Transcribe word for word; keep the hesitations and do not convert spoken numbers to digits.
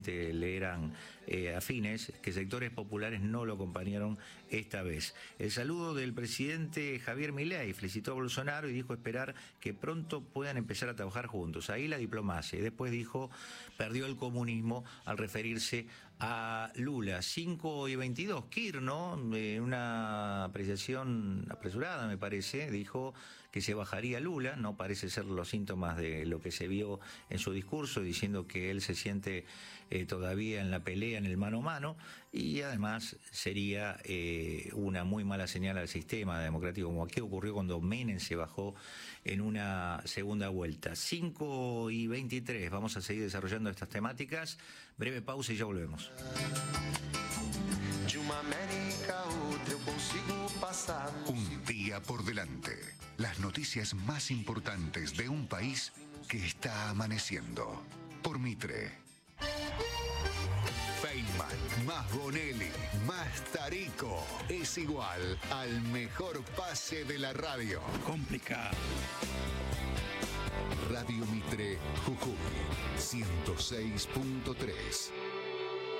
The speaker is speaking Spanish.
le eran eh, afines, que sectores populares no lo acompañaron esta vez. El saludo del presidente Javier Milei felicitó a Bolsonaro y dijo esperar que pronto puedan empezar a trabajar juntos. Ahí la diplomacia. Y después dijo, perdió el comunismo al referirse a Lula. cinco y veintidós, Kirchner, ¿no? En una apreciación apresurada, me parece, dijo que se bajaría Lula. No parece ser los síntomas de lo que se vio en su discurso, diciendo que él se siente Eh, todavía en la pelea, en el mano a mano, y además sería eh, una muy mala señal al sistema democrático, como aquí ocurrió cuando Menem se bajó en una segunda vuelta. cinco y veintitrés, vamos a seguir desarrollando estas temáticas. Breve pausa y ya volvemos. Un día por delante. Las noticias más importantes de un país que está amaneciendo. Por Mitre. Feynman, más Bonelli, más Tarico, es igual al mejor pase de la radio. Complicado. Radio Mitre, Jujuy, ciento seis punto tres.